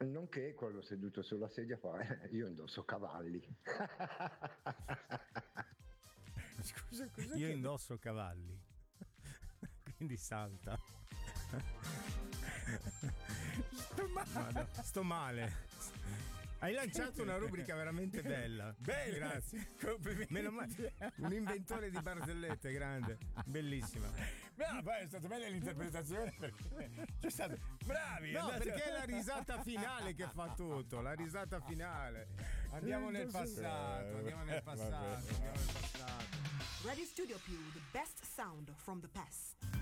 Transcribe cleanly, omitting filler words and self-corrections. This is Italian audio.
Nonché quello seduto sulla sedia fa io indosso cavalli. Scusa, cosa Io indosso cavalli. Quindi salta. Sto male. Hai lanciato una rubrica veramente bella. Bella, Grazie. complimenti. Meno male. Un inventore di barzellette, grande. Bellissima. No, poi è stata bella l'interpretazione perché c'è stato. Bravi! No, perché è la risata finale che fa tutto. La risata finale. Andiamo nel passato. Andiamo nel passato. Radio Studio Più, the best sound from the past.